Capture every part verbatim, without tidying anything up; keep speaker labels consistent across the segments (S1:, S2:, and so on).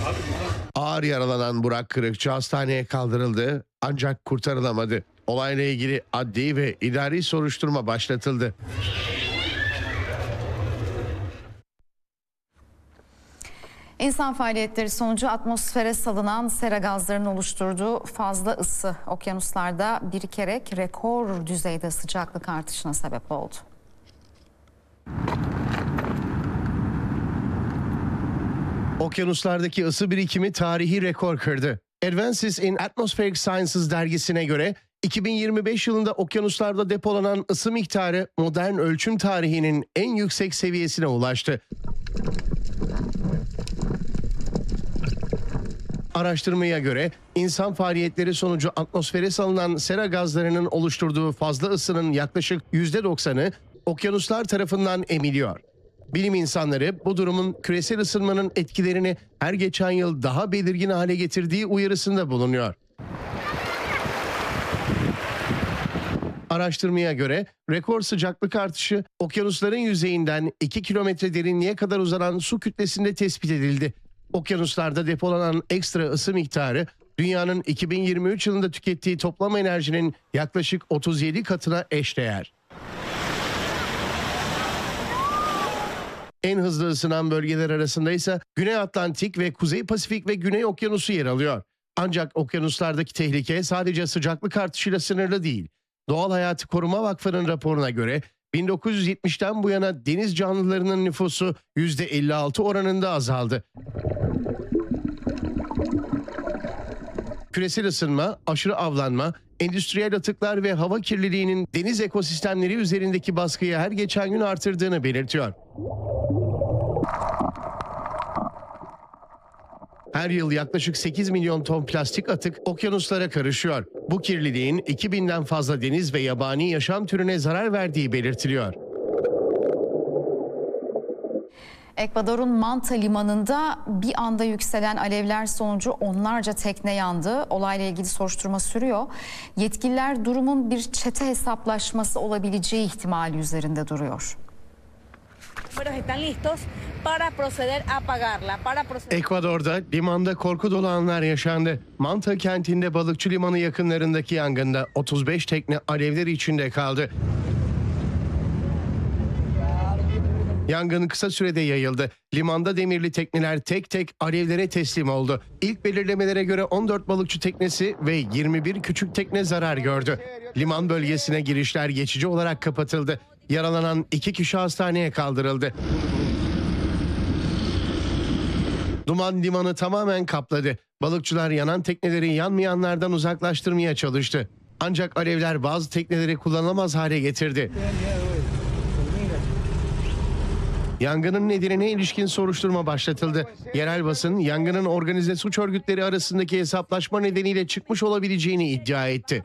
S1: Ağır yaralanan Burak Kırıkçı hastaneye kaldırıldı ancak kurtarılamadı. Olayla ilgili adli ve idari soruşturma başlatıldı.
S2: İnsan faaliyetleri sonucu atmosfere salınan sera gazlarının oluşturduğu fazla ısı okyanuslarda birikerek rekor düzeyde sıcaklık artışına sebep oldu.
S1: Okyanuslardaki ısı birikimi tarihi rekor kırdı. Advances in Atmospheric Sciences dergisine göre iki bin yirmi beş yılında okyanuslarda depolanan ısı miktarı modern ölçüm tarihinin en yüksek seviyesine ulaştı. Araştırmaya göre insan faaliyetleri sonucu atmosfere salınan sera gazlarının oluşturduğu fazla ısının yaklaşık yüzde doksanı okyanuslar tarafından emiliyor. Bilim insanları bu durumun küresel ısınmanın etkilerini her geçen yıl daha belirgin hale getirdiği uyarısında bulunuyor. Araştırmaya göre rekor sıcaklık artışı okyanusların yüzeyinden iki kilometre derinliğe kadar uzanan su kütlesinde tespit edildi. Okyanuslarda depolanan ekstra ısı miktarı dünyanın iki bin yirmi üç yılında tükettiği toplam enerjinin yaklaşık otuz yedi katına eşdeğer. En hızlı ısınan bölgeler arasında ise Güney Atlantik ve Kuzey Pasifik ve Güney Okyanusu yer alıyor. Ancak okyanuslardaki tehlike sadece sıcaklık artışıyla sınırlı değil. Doğal Hayatı Koruma Vakfı'nın raporuna göre bin dokuz yüz yetmişten bu yana deniz canlılarının nüfusu yüzde elli altı oranında azaldı. Küresel ısınma, aşırı avlanma, endüstriyel atıklar ve hava kirliliğinin deniz ekosistemleri üzerindeki baskıyı her geçen gün artırdığını belirtiyor. Her yıl yaklaşık sekiz milyon ton plastik atık okyanuslara karışıyor. Bu kirliliğin iki binden fazla deniz ve yabani yaşam türüne zarar verdiği belirtiliyor.
S2: Ekvador'un Manta limanında bir anda yükselen alevler sonucu onlarca tekne yandı. Olayla ilgili soruşturma sürüyor. Yetkililer durumun bir çete hesaplaşması olabileceği ihtimali üzerinde duruyor.
S1: Ekvador'da limanda korku dolu anlar yaşandı. Manta kentinde balıkçı limanı yakınlarındaki yangında otuz beş tekne alevler içinde kaldı. Yangın kısa sürede yayıldı. Limanda demirli tekneler tek tek alevlere teslim oldu. İlk belirlemelere göre on dört balıkçı teknesi ve yirmi bir küçük tekne zarar gördü. Liman bölgesine girişler geçici olarak kapatıldı. Yaralanan iki kişi hastaneye kaldırıldı. Duman limanı tamamen kapladı. Balıkçılar yanan tekneleri yanmayanlardan uzaklaştırmaya çalıştı. Ancak alevler bazı tekneleri kullanılamaz hale getirdi. Yangının nedenine ilişkin soruşturma başlatıldı. Yerel basın yangının organize suç örgütleri arasındaki hesaplaşma nedeniyle çıkmış olabileceğini iddia etti.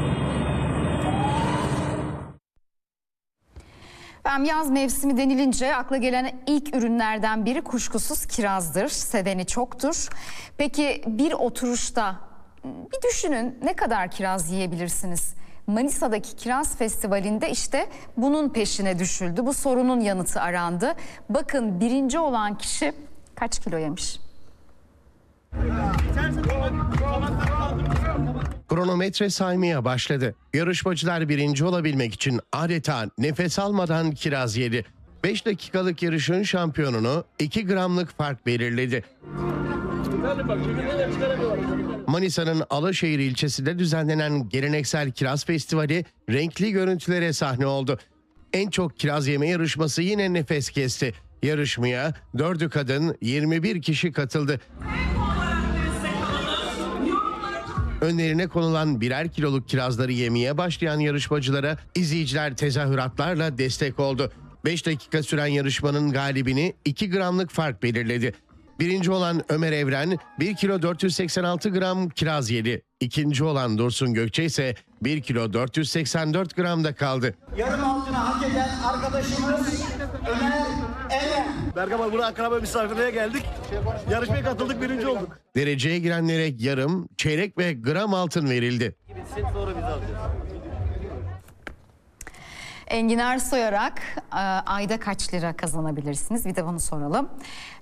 S2: Ben yaz mevsimi denilince akla gelen ilk ürünlerden biri kuşkusuz kirazdır. Seveni çoktur. Peki bir oturuşta bir düşünün, ne kadar kiraz yiyebilirsiniz? Manisa'daki Kiraz Festivali'nde işte bunun peşine düşüldü. Bu sorunun yanıtı arandı. Bakın birinci olan kişi kaç kilo yemiş?
S1: Kronometre saymaya başladı. Yarışmacılar birinci olabilmek için adeta nefes almadan kiraz yedi. beş dakikalık yarışın şampiyonunu iki gramlık fark belirledi. Manisa'nın Alaşehir ilçesinde düzenlenen geleneksel Kiraz Festivali renkli görüntülere sahne oldu. En çok kiraz yeme yarışması yine nefes kesti. Yarışmaya dördü kadın, yirmi bir kişi katıldı. Önlerine konulan birer kiloluk kirazları yemeye başlayan yarışmacılara izleyiciler tezahüratlarla destek oldu. beş dakika süren yarışmanın galibini iki gramlık fark belirledi. Birinci olan Ömer Evren bir kilo dört yüz seksen altı gram kiraz yedi. İkinci olan Dursun Gökçe ise bir kilo dört yüz seksen dört gramda kaldı.
S3: Yarım altına hak eden arkadaşımız Ömer Evren.
S4: Bergama buraya akraba misafirliğe geldik. Yarışmaya katıldık, birinci olduk.
S1: Dereceye girenlere yarım, çeyrek ve gram altın verildi.
S4: Sonra biz alacağız.
S2: Enginar soyarak ayda kaç lira kazanabilirsiniz? Bir de bunu soralım.